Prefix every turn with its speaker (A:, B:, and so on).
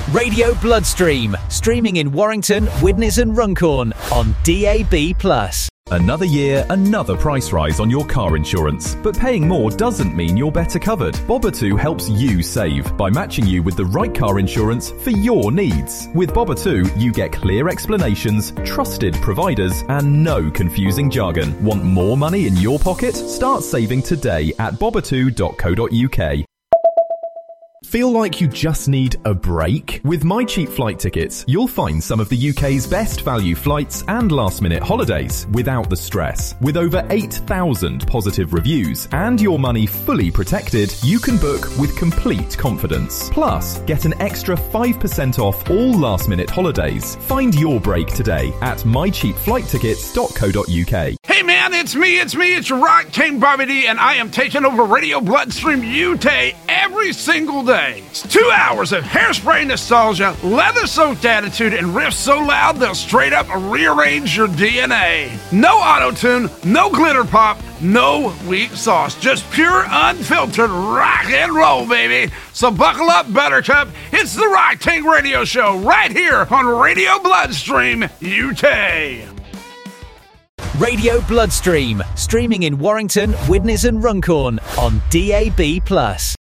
A: Radio Bloodstream, streaming in Warrington, Widnes and Runcorn on DAB+.
B: Another year, another price rise on your car insurance. But paying more doesn't mean you're better covered. Boba2 helps you save by matching you with the right car insurance for your needs. With Boba2, you get clear explanations, trusted providers, and no confusing jargon. Want more money in your pocket? Start saving today at boba2.co.uk. Feel like you just need a break? With My Cheap Flight Tickets, you'll find some of the UK's best value flights and last-minute holidays without the stress. With over 8,000 positive reviews and your money fully protected, you can book with complete confidence. Plus, get an extra 5% off all last-minute holidays. Find your break today at mycheapflighttickets.co.uk.
C: Hey man, it's me, it's your Rock King Bobby D, and I am taking over Radio Bloodstream UK every single day. It's 2 hours of hairspray nostalgia, leather-soaked attitude, and riffs so loud they'll straight up rearrange your DNA. No auto-tune, no glitter pop, no weak sauce, just pure unfiltered rock and roll, baby. So buckle up, Buttercup. It's the Rock King Radio Show right here on Radio Bloodstream UK.
A: Radio Bloodstream, streaming in Warrington, Widnes and Runcorn on DAB+.